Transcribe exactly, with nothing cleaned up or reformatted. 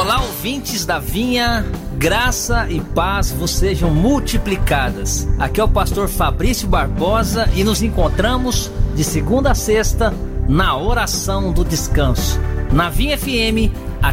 Olá, ouvintes da Vinha, graça e paz vos sejam multiplicadas. Aqui é o pastor Fabrício Barbosa e nos encontramos de segunda a sexta na oração do descanso, na Vinha F M, a